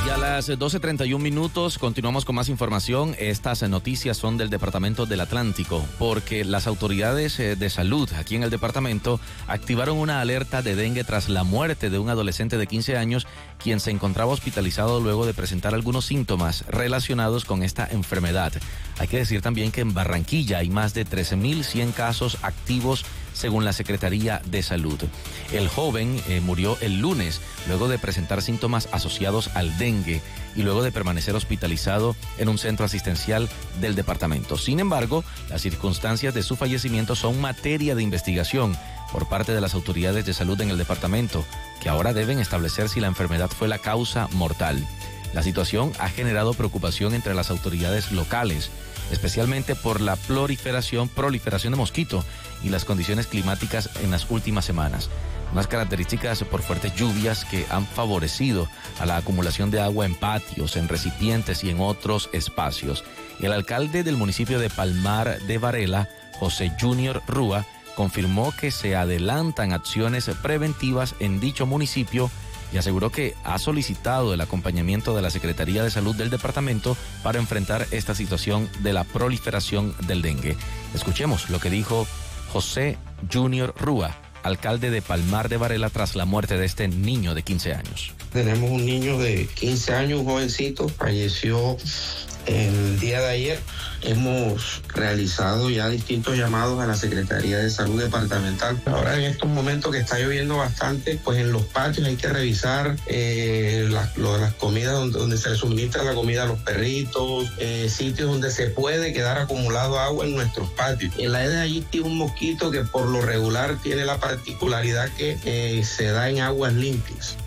Y a las 12:31 continuamos con más información. Estas noticias son del Departamento del Atlántico, porque las autoridades de salud aquí en el departamento activaron una alerta de dengue tras la muerte de un adolescente de 15 años, quien se encontraba hospitalizado luego de presentar algunos síntomas relacionados con esta enfermedad. Hay que decir también que en Barranquilla hay más de 13.100 casos activos según la Secretaría de Salud. El joven murió el lunes luego de presentar síntomas asociados al dengue y luego de permanecer hospitalizado en un centro asistencial del departamento. Sin embargo, las circunstancias de su fallecimiento son materia de investigación por parte de las autoridades de salud en el departamento, que ahora deben establecer si la enfermedad fue la causa mortal. La situación ha generado preocupación entre las autoridades locales, especialmente por la proliferación de mosquito y las condiciones climáticas en las últimas semanas. Unas características por fuertes lluvias que han favorecido a la acumulación de agua en patios, en recipientes y en otros espacios. El alcalde del municipio de Palmar de Varela, José Junior Rúa, confirmó que se adelantan acciones preventivas en dicho municipio y aseguró que ha solicitado el acompañamiento de la Secretaría de Salud del departamento para enfrentar esta situación de la proliferación del dengue. Escuchemos lo que dijo José Junior Rúa, alcalde de Palmar de Varela, tras la muerte de este niño de 15 años. Tenemos un niño de 15 años, un jovencito, falleció el día de ayer. Hemos realizado ya distintos llamados a la Secretaría de Salud Departamental. Ahora en estos momentos que está lloviendo bastante, pues en los patios hay que revisar las comidas donde se le suministra la comida a los perritos, sitios donde se puede quedar acumulado agua en nuestros patios. En la de allí tiene un mosquito que por lo regular tiene la particularidad que se da en aguas limpias.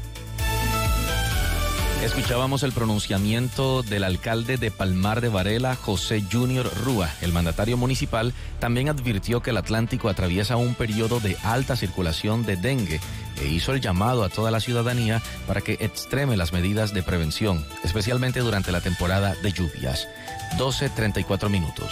Escuchábamos el pronunciamiento del alcalde de Palmar de Varela, José Junior Rúa. El mandatario municipal también advirtió que el Atlántico atraviesa un periodo de alta circulación de dengue e hizo el llamado a toda la ciudadanía para que extreme las medidas de prevención, especialmente durante la temporada de lluvias. 12:34.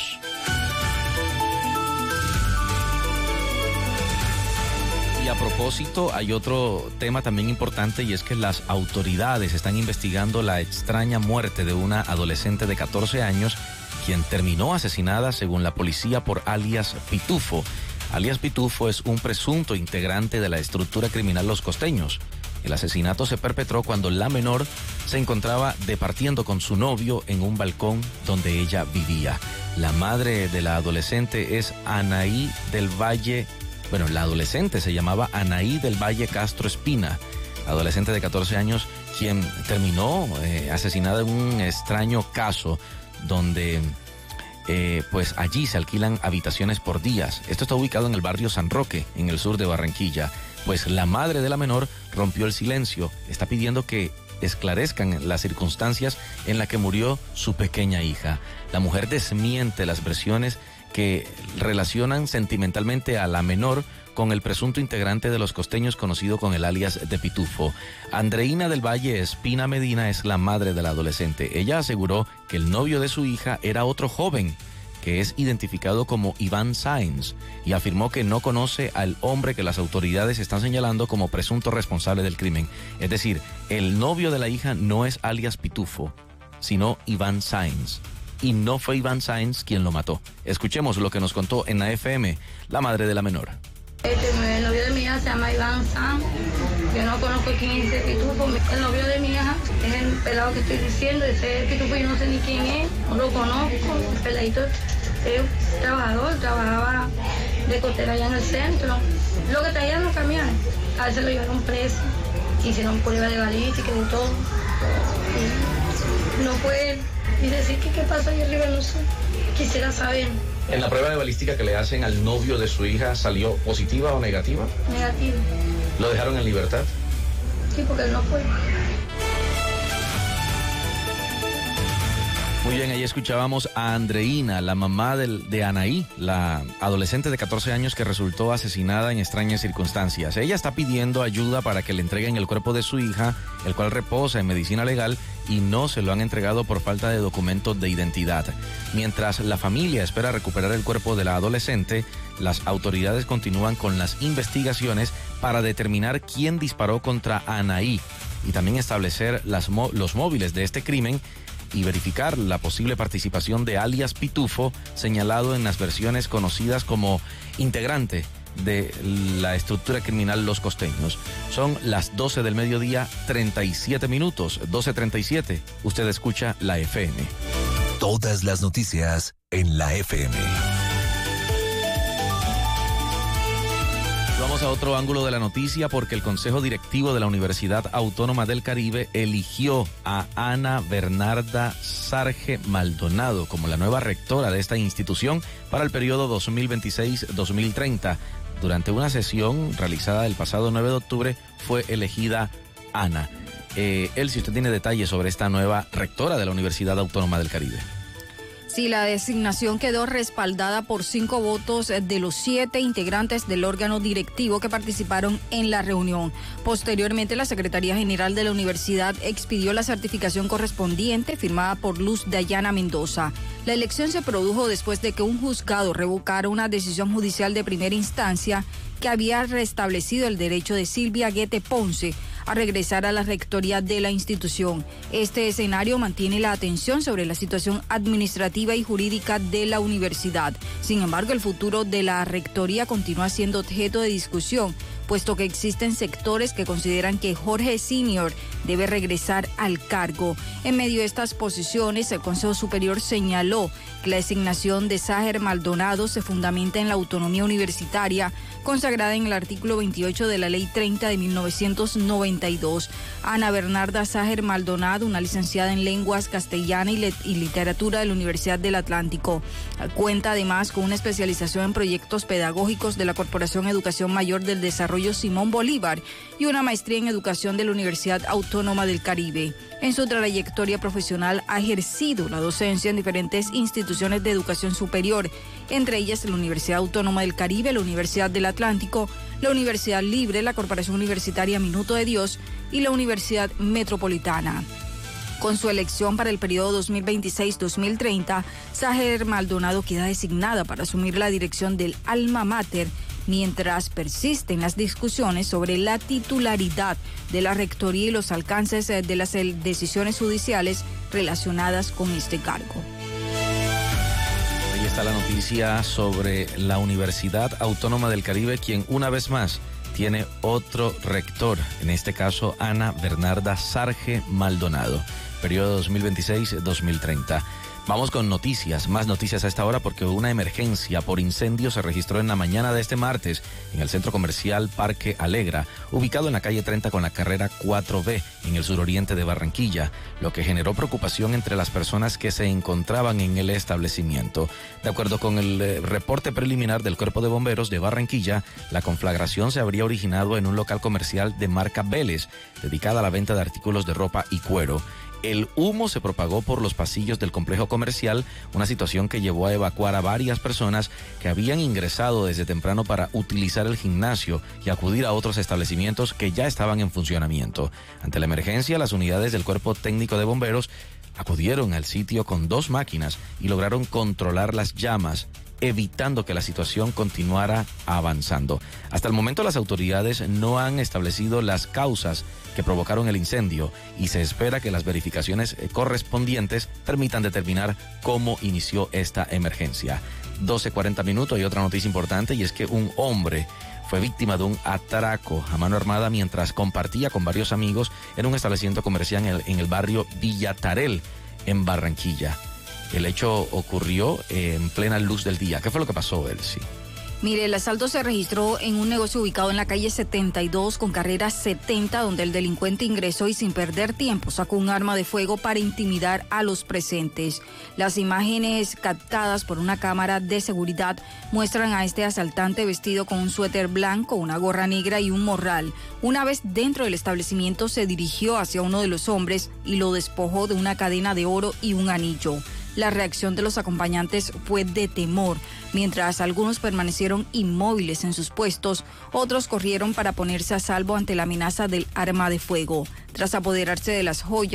Y a propósito, hay otro tema también importante, y es que las autoridades están investigando la extraña muerte de una adolescente de 14 años, quien terminó asesinada, según la policía, por alias Pitufo. Alias Pitufo es un presunto integrante de la estructura criminal Los Costeños. El asesinato se perpetró cuando la menor se encontraba departiendo con su novio en un balcón donde ella vivía. La madre de la adolescente es Anaí del Valle. Bueno, la adolescente se llamaba Anaí del Valle Castro Espina, adolescente de 14 años, quien terminó asesinada en un extraño caso donde pues allí se alquilan habitaciones por días. Esto está ubicado en el barrio San Roque, en el sur de Barranquilla. Pues la madre de la menor rompió el silencio, está pidiendo que esclarezcan las circunstancias en las que murió su pequeña hija. La mujer desmiente las versiones que relacionan sentimentalmente a la menor con el presunto integrante de Los Costeños conocido con el alias de Pitufo. Andreina del Valle Espina Medina es la madre de la adolescente. Ella aseguró que el novio de su hija era otro joven, que es identificado como Iván Sáenz, y afirmó que no conoce al hombre que las autoridades están señalando como presunto responsable del crimen. Es decir, el novio de la hija no es alias Pitufo, sino Iván Sáenz. Y no fue Iván Sáenz quien lo mató. Escuchemos lo que nos contó en la FM la madre de la menor. El novio de mi hija se llama Iván Sáenz. Yo no conozco quién es ese Pitufo. El novio de mi hija es el pelado que estoy diciendo. Ese Pitufo yo no sé ni quién es, no lo conozco. El peladito es trabajador, trabajaba de costera allá en el centro. Lo que traían los camiones, a veces lo llevaron preso. Hicieron prueba de balística y de todo. Y no puede y decir que qué pasó ahí arriba, no sé. Quisiera saber. ¿En la prueba de balística que le hacen al novio de su hija salió positiva o negativa? Negativa. ¿Lo dejaron en libertad? Sí, porque él no fue. Muy bien, ahí escuchábamos a Andreina, la mamá de Anaí, la adolescente de 14 años que resultó asesinada en extrañas circunstancias. Ella está pidiendo ayuda para que le entreguen el cuerpo de su hija, el cual reposa en medicina legal, y no se lo han entregado por falta de documentos de identidad. Mientras la familia espera recuperar el cuerpo de la adolescente, las autoridades continúan con las investigaciones para determinar quién disparó contra Anaí. y también establecer los móviles de este crimen y verificar la posible participación de alias Pitufo, señalado en las versiones conocidas como integrante de la estructura criminal Los Costeños. Son las 12 del mediodía, 37 minutos, 12:37. Usted escucha la FM. Todas las noticias en la FM. Vamos a otro ángulo de la noticia porque el Consejo Directivo de la Universidad Autónoma del Caribe eligió a Ana Bernarda Sarge Maldonado como la nueva rectora de esta institución para el periodo 2026-2030. Durante una sesión realizada el pasado 9 de octubre fue elegida Ana. Si usted tiene detalles sobre esta nueva rectora de la Universidad Autónoma del Caribe. Sí, la designación quedó respaldada por 5 votos de los 7 integrantes del órgano directivo que participaron en la reunión. Posteriormente, la Secretaría General de la Universidad expidió la certificación correspondiente firmada por Luz Dayana Mendoza. La elección se produjo después de que un juzgado revocara una decisión judicial de primera instancia que había restablecido el derecho de Silvia Guete Ponce a regresar a la rectoría de la institución. Este escenario mantiene la atención sobre la situación administrativa y jurídica de la universidad. Sin embargo, el futuro de la rectoría continúa siendo objeto de discusión, puesto que existen sectores que consideran que Jorge Senior debe regresar al cargo. En medio de estas posiciones, el Consejo Superior señaló que la designación de Sájer Maldonado se fundamenta en la autonomía universitaria consagrada en el artículo 28 de la Ley 30 de 1992. Ana Bernarda Sájer Maldonado, una licenciada en Lenguas Castellana y Literatura de la Universidad del Atlántico, cuenta además con una especialización en proyectos pedagógicos de la Corporación Educación Mayor del Desarrollo Simón Bolívar y una maestría en Educación de la Universidad Autónoma del Caribe. En su trayectoria profesional ha ejercido la docencia en diferentes instituciones de educación superior, entre ellas la Universidad Autónoma del Caribe, la Universidad del Atlántico, la Universidad Libre, la Corporación Universitaria Minuto de Dios y la Universidad Metropolitana. Con su elección para el periodo 2026-2030, Sájer Maldonado queda designada para asumir la dirección del Alma Mater, mientras persisten las discusiones sobre la titularidad de la rectoría y los alcances de las decisiones judiciales relacionadas con este cargo. Ahí está la noticia sobre la Universidad Autónoma del Caribe, quien una vez más tiene otro rector, en este caso Ana Bernarda Sarge Maldonado, periodo 2026-2030. Vamos con noticias, más noticias a esta hora porque una emergencia por incendio se registró en la mañana de este martes en el centro comercial Parque Alegra, ubicado en la calle 30 con la carrera 4B en el suroriente de Barranquilla, lo que generó preocupación entre las personas que se encontraban en el establecimiento. De acuerdo con el reporte preliminar del Cuerpo de Bomberos de Barranquilla, la conflagración se habría originado en un local comercial de marca Vélez, dedicada a la venta de artículos de ropa y cuero. El humo se propagó por los pasillos del complejo comercial, una situación que llevó a evacuar a varias personas que habían ingresado desde temprano para utilizar el gimnasio y acudir a otros establecimientos que ya estaban en funcionamiento. Ante la emergencia, las unidades del Cuerpo Técnico de Bomberos acudieron al sitio con 2 máquinas y lograron controlar las llamas, evitando que la situación continuara avanzando. Hasta el momento las autoridades no han establecido las causas que provocaron el incendio y se espera que las verificaciones correspondientes permitan determinar cómo inició esta emergencia. 12:40 minutos, hay otra noticia importante y es que un hombre fue víctima de un atraco a mano armada mientras compartía con varios amigos en un establecimiento comercial en el barrio Villa Tarel, en Barranquilla. El hecho ocurrió en plena luz del día. ¿Qué fue lo que pasó, Elsie? Mire, el asalto se registró en un negocio ubicado en la calle 72 con carrera 70, donde el delincuente ingresó y sin perder tiempo sacó un arma de fuego para intimidar a los presentes. Las imágenes captadas por una cámara de seguridad muestran a este asaltante vestido con un suéter blanco, una gorra negra y un morral. Una vez dentro del establecimiento se dirigió hacia uno de los hombres y lo despojó de una cadena de oro y un anillo. La reacción de los acompañantes fue de temor. Mientras algunos permanecieron inmóviles en sus puestos, otros corrieron para ponerse a salvo ante la amenaza del arma de fuego. Tras apoderarse de las joyas,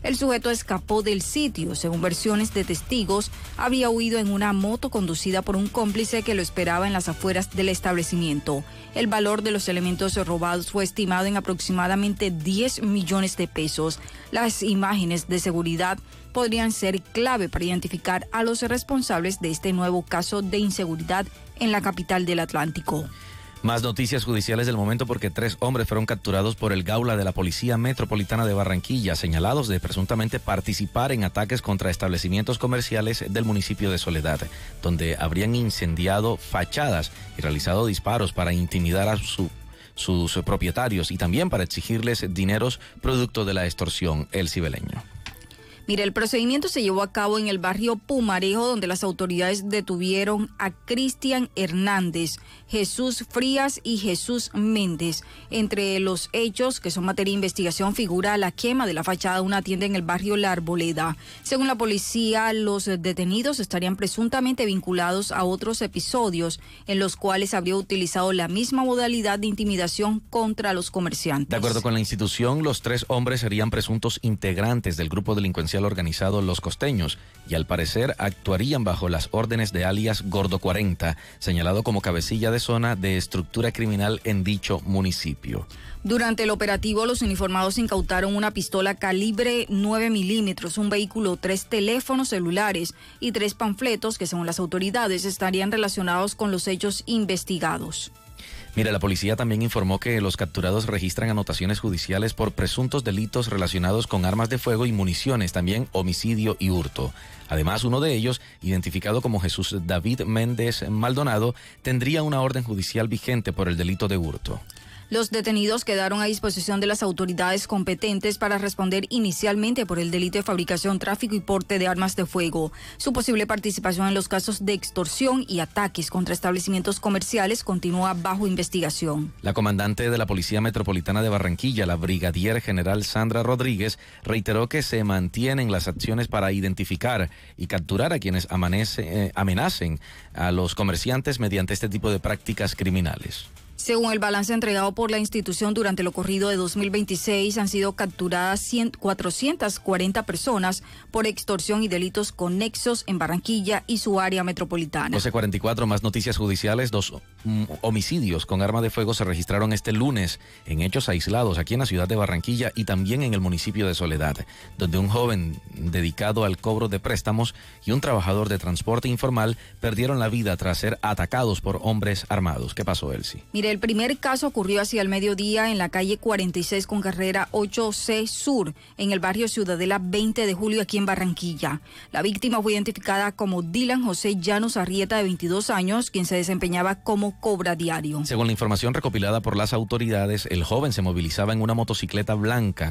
El sujeto escapó del sitio. Según versiones de testigos, habría huido en una moto conducida por un cómplice que lo esperaba en las afueras del establecimiento. El valor de los elementos robados fue estimado en aproximadamente 10 millones de pesos. Las imágenes de seguridad podrían ser clave para identificar a los responsables de este nuevo caso de inseguridad en la capital del Atlántico. Más noticias judiciales del momento porque 3 hombres fueron capturados por el Gaula de la Policía Metropolitana de Barranquilla, señalados de presuntamente participar en ataques contra establecimientos comerciales del municipio de Soledad, donde habrían incendiado fachadas y realizado disparos para intimidar a sus propietarios y también para exigirles dineros producto de la extorsión. El cibeleño. Mire, el procedimiento se llevó a cabo en el barrio Pumarejo, donde las autoridades detuvieron a Cristian Hernández, Jesús Frías y Jesús Méndez. Entre los hechos que son materia de investigación figura la quema de la fachada de una tienda en el barrio La Arboleda. Según la policía, los detenidos estarían presuntamente vinculados a otros episodios en los cuales habría utilizado la misma modalidad de intimidación contra los comerciantes. De acuerdo con la institución, los 3 hombres serían presuntos integrantes del grupo delincuencial organizado Los Costeños y al parecer actuarían bajo las órdenes de alias Gordo 40, señalado como cabecilla de zona de estructura criminal en dicho municipio. Durante el operativo, los uniformados incautaron una pistola calibre 9 milímetros, un vehículo, 3 teléfonos celulares y 3 panfletos que, según las autoridades, estarían relacionados con los hechos investigados. Mira, la policía también informó que los capturados registran anotaciones judiciales por presuntos delitos relacionados con armas de fuego y municiones, también homicidio y hurto. Además, uno de ellos, identificado como Jesús David Méndez Maldonado, tendría una orden judicial vigente por el delito de hurto. Los detenidos quedaron a disposición de las autoridades competentes para responder inicialmente por el delito de fabricación, tráfico y porte de armas de fuego. Su posible participación en los casos de extorsión y ataques contra establecimientos comerciales continúa bajo investigación. La comandante de la Policía Metropolitana de Barranquilla, la brigadier general Sandra Rodríguez, reiteró que se mantienen las acciones para identificar y capturar a quienes amenacen a los comerciantes mediante este tipo de prácticas criminales. Según el balance entregado por la institución, durante lo corrido de 2026 han sido capturadas 440 personas por extorsión y delitos conexos en Barranquilla y su área metropolitana. 12:44, más noticias judiciales. 2 homicidios con arma de fuego se registraron este lunes en hechos aislados aquí en la ciudad de Barranquilla y también en el municipio de Soledad, donde un joven dedicado al cobro de préstamos y un trabajador de transporte informal perdieron la vida tras ser atacados por hombres armados. ¿Qué pasó, Elsie? Mire, el primer caso ocurrió hacia el mediodía en la calle 46 con carrera 8C Sur, en el barrio Ciudadela 20 de Julio, aquí en Barranquilla. La víctima fue identificada como Dylan José Llanos Arrieta, de 22 años, quien se desempeñaba como cobra diario. Según la información recopilada por las autoridades, el joven se movilizaba en una motocicleta blanca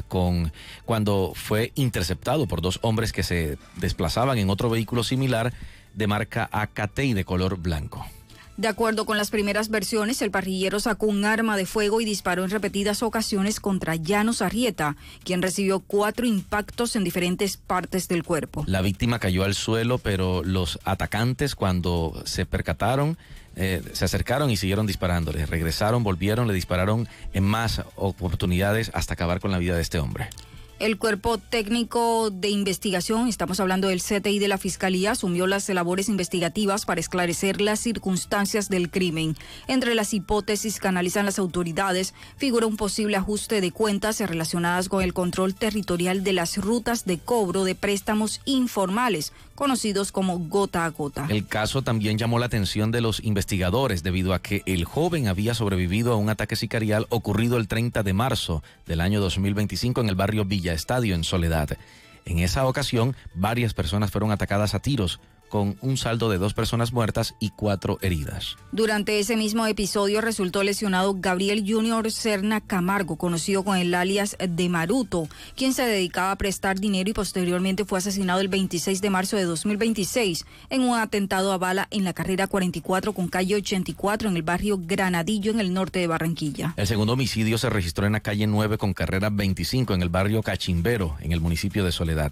cuando fue interceptado por 2 hombres que se desplazaban en otro vehículo similar de marca AKT y de color blanco. De acuerdo con las primeras versiones, el parrillero sacó un arma de fuego y disparó en repetidas ocasiones contra Llanos Arrieta, quien recibió 4 impactos en diferentes partes del cuerpo. La víctima cayó al suelo, pero los atacantes, cuando se percataron, se acercaron y siguieron disparándole. Regresaron, volvieron, le dispararon en más oportunidades hasta acabar con la vida de este hombre. El cuerpo técnico de investigación, estamos hablando del CTI de la Fiscalía, asumió las labores investigativas para esclarecer las circunstancias del crimen. Entre las hipótesis que analizan las autoridades figura un posible ajuste de cuentas relacionadas con el control territorial de las rutas de cobro de préstamos informales, conocidos como gota a gota. El caso también llamó la atención de los investigadores debido a que el joven había sobrevivido a un ataque sicarial ocurrido el 30 de marzo del año 2025 en el barrio Villa Estadio, en Soledad. En esa ocasión, varias personas fueron atacadas a tiros, con un saldo de 2 personas muertas y 4 heridas. Durante ese mismo episodio resultó lesionado Gabriel Junior Serna Camargo, conocido con el alias de Maruto, quien se dedicaba a prestar dinero y posteriormente fue asesinado el 26 de marzo de 2026 en un atentado a bala en la carrera 44 con calle 84 en el barrio Granadillo, en el norte de Barranquilla. El segundo homicidio se registró en la calle 9 con carrera 25 en el barrio Cachimbero, en el municipio de Soledad.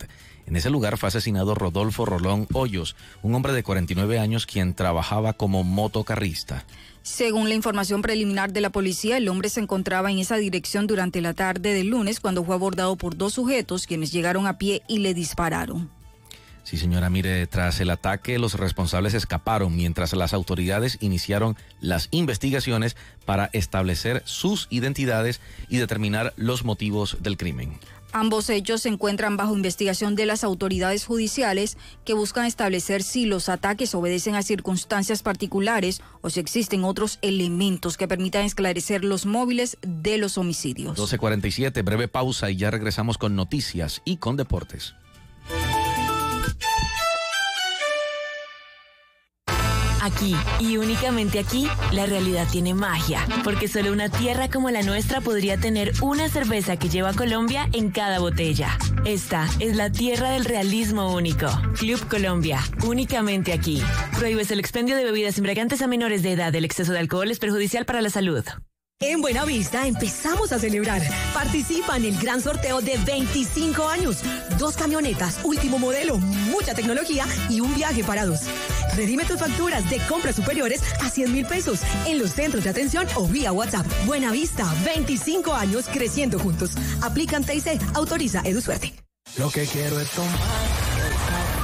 En ese lugar fue asesinado Rodolfo Rolón Hoyos, un hombre de 49 años quien trabajaba como motocarrista. Según la información preliminar de la policía, el hombre se encontraba en esa dirección durante la tarde del lunes cuando fue abordado por 2 sujetos quienes llegaron a pie y le dispararon. Sí, señora, mire, tras el ataque los responsables escaparon mientras las autoridades iniciaron las investigaciones para establecer sus identidades y determinar los motivos del crimen. Ambos hechos se encuentran bajo investigación de las autoridades judiciales que buscan establecer si los ataques obedecen a circunstancias particulares o si existen otros elementos que permitan esclarecer los móviles de los homicidios. 12:47, breve pausa y ya regresamos con noticias y con deportes. Aquí, y únicamente aquí, la realidad tiene magia, porque solo una tierra como la nuestra podría tener una cerveza que lleva Colombia en cada botella. Esta es la tierra del realismo único. Club Colombia, únicamente aquí. Prohíbes el expendio de bebidas embriagantes a menores de edad. El exceso de alcohol es perjudicial para la salud. En Buenavista empezamos a celebrar. Participa en el gran sorteo de 25 años. 2 camionetas, último modelo, mucha tecnología y un viaje para 2. Redime tus facturas de compras superiores a 100,000 pesos en los centros de atención o vía WhatsApp. Buenavista, 25 años creciendo juntos. Aplican TIC, autoriza EduSuerte. Lo que quiero es tomar